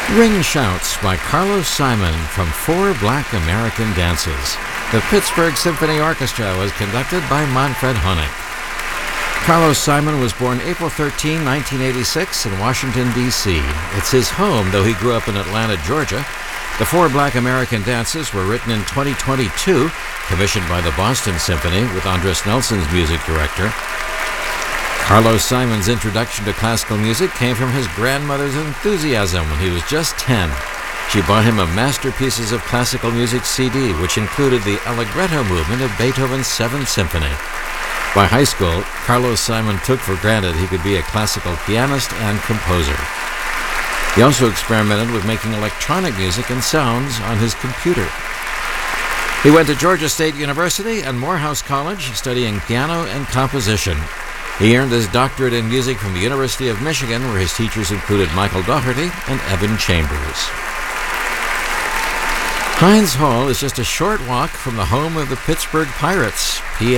Ring Shouts by Carlos Simon from Four Black American Dances. The Pittsburgh Symphony Orchestra was conducted by Manfred Honeck. Carlos Simon was born April 13, 1986 in Washington, D.C. It's his home, though he grew up in Atlanta, Georgia. The Four Black American Dances were written in 2022, commissioned by the Boston Symphony with Andres Nelson's music director. Carlos Simon's introduction to classical music came from his grandmother's enthusiasm when he was just 10. She bought him a Masterpieces of Classical Music CD, which included the Allegretto movement of Beethoven's Seventh Symphony. By high school, Carlos Simon took for granted he could be a classical pianist and composer. He also experimented with making electronic music and sounds on his computer. He went to Georgia State University and Morehouse College, studying piano and composition. He earned his doctorate in music from the University of Michigan, where his teachers included Michael Dougherty and Evan Chambers. Heinz Hall is just a short walk from the home of the Pittsburgh Pirates.